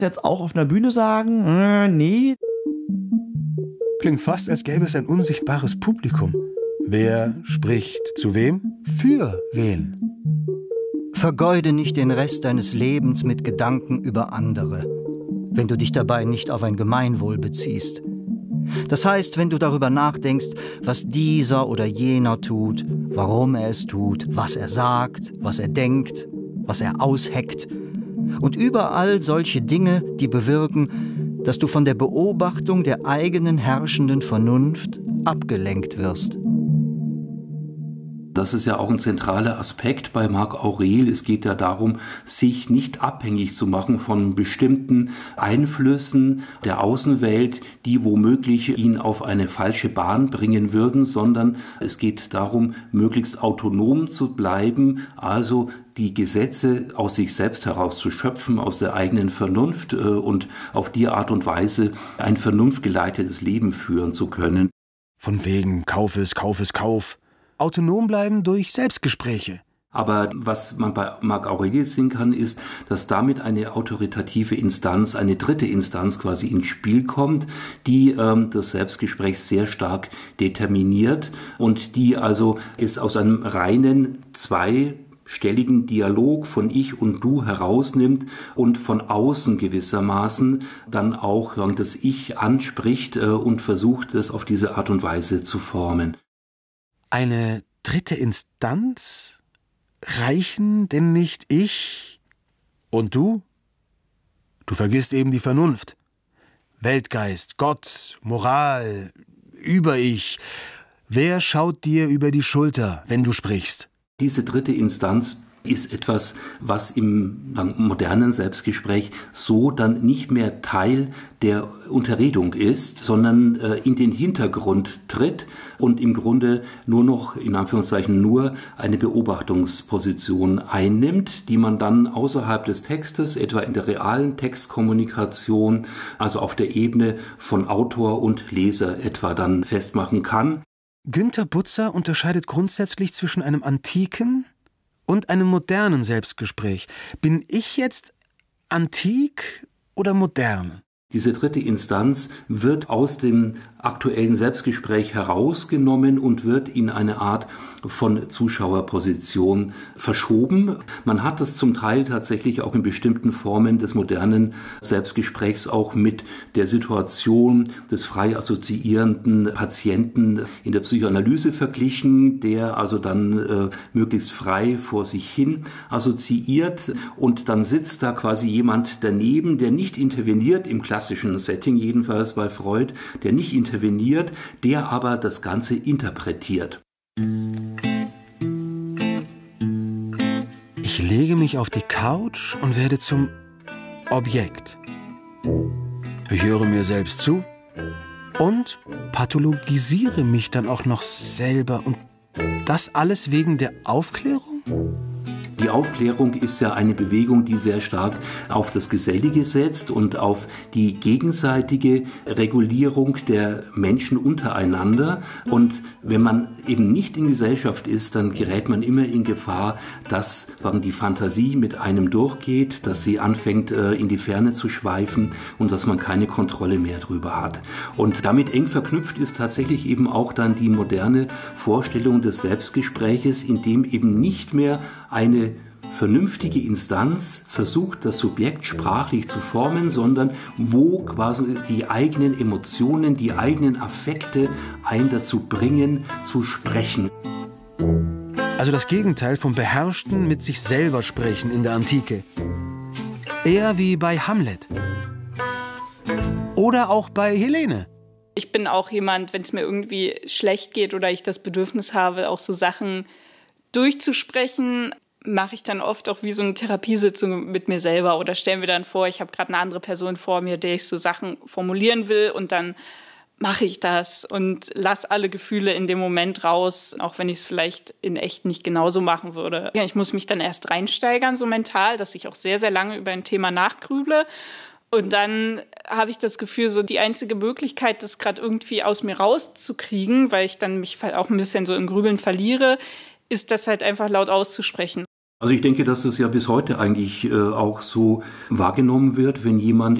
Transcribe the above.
Jetzt auch auf einer Bühne sagen, nee. Klingt fast, als gäbe es ein unsichtbares Publikum. Wer spricht zu wem? Für wen? Vergeude nicht den Rest deines Lebens mit Gedanken über andere, wenn du dich dabei nicht auf ein Gemeinwohl beziehst. Das heißt, wenn du darüber nachdenkst, was dieser oder jener tut, warum er es tut, was er sagt, was er denkt, was er ausheckt und überall solche Dinge, die bewirken, dass du von der Beobachtung der eigenen herrschenden Vernunft abgelenkt wirst. Das ist ja auch ein zentraler Aspekt bei Marc Aurel. Es geht ja darum, sich nicht abhängig zu machen von bestimmten Einflüssen der Außenwelt, die womöglich ihn auf eine falsche Bahn bringen würden, sondern es geht darum, möglichst autonom zu bleiben, also die Gesetze aus sich selbst heraus zu schöpfen, aus der eigenen Vernunft und auf die Art und Weise ein vernunftgeleitetes Leben führen zu können. Von wegen Kauf ist Kauf ist Kauf. Autonom bleiben durch Selbstgespräche. Aber was man bei Marc Aurelius sehen kann, ist, dass damit eine autoritative Instanz, eine dritte Instanz quasi ins Spiel kommt, die das Selbstgespräch sehr stark determiniert und die also es aus einem reinen zweistelligen Dialog von Ich und Du herausnimmt und von außen gewissermaßen dann auch das Ich anspricht und versucht, das auf diese Art und Weise zu formen. Eine dritte Instanz? Reichen denn nicht ich und du? Du vergisst eben die Vernunft. Weltgeist, Gott, Moral, Über-Ich. Wer schaut dir über die Schulter, wenn du sprichst? Diese dritte Instanz ist etwas, was im modernen Selbstgespräch so dann nicht mehr Teil der Unterredung ist, sondern in den Hintergrund tritt und im Grunde nur noch, in Anführungszeichen, nur eine Beobachtungsposition einnimmt, die man dann außerhalb des Textes, etwa in der realen Textkommunikation, also auf der Ebene von Autor und Leser etwa dann festmachen kann. Günter Butzer unterscheidet grundsätzlich zwischen einem antiken und einem modernen Selbstgespräch. Bin ich jetzt antik oder modern? Diese dritte Instanz wird aus dem aktuellen Selbstgespräch herausgenommen und wird in eine Art von Zuschauerposition verschoben. Man hat das zum Teil tatsächlich auch in bestimmten Formen des modernen Selbstgesprächs auch mit der Situation des frei assoziierenden Patienten in der Psychoanalyse verglichen, der also dann möglichst frei vor sich hin assoziiert und dann sitzt da quasi jemand daneben, der nicht interveniert, im klassischen Setting jedenfalls bei Freud, der nicht interveniert, der aber das Ganze interpretiert. Ich lege mich auf die Couch und werde zum Objekt. Ich höre mir selbst zu und pathologisiere mich dann auch noch selber. Und das alles wegen der Aufklärung? Die Aufklärung ist ja eine Bewegung, die sehr stark auf das Gesellige setzt und auf die gegenseitige Regulierung der Menschen untereinander. Und wenn man eben nicht in Gesellschaft ist, dann gerät man immer in Gefahr, dass die Fantasie mit einem durchgeht, dass sie anfängt in die Ferne zu schweifen und dass man keine Kontrolle mehr drüber hat. Und damit eng verknüpft ist tatsächlich eben auch dann die moderne Vorstellung des Selbstgespräches, in dem eben nicht mehr eine vernünftige Instanz versucht, das Subjekt sprachlich zu formen, sondern wo quasi die eigenen Emotionen, die eigenen Affekte einen dazu bringen, zu sprechen. Also das Gegenteil vom beherrschten mit sich selber sprechen in der Antike. Eher wie bei Hamlet. Oder auch bei Helene. Ich bin auch jemand, wenn es mir irgendwie schlecht geht oder ich das Bedürfnis habe, auch so Sachen durchzusprechen, mache ich dann oft auch wie so eine Therapiesitzung mit mir selber oder stelle mir dann vor, ich habe gerade eine andere Person vor mir, der ich so Sachen formulieren will und dann mache ich das und lasse alle Gefühle in dem Moment raus, auch wenn ich es vielleicht in echt nicht genauso machen würde. Ich muss mich dann erst reinsteigern, so mental, dass ich auch sehr, sehr lange über ein Thema nachgrüble. Und dann habe ich das Gefühl, so die einzige Möglichkeit, das gerade irgendwie aus mir rauszukriegen, weil ich dann mich auch ein bisschen so im Grübeln verliere, ist das halt einfach laut auszusprechen. Also ich denke, dass das ja bis heute eigentlich auch so wahrgenommen wird, wenn jemand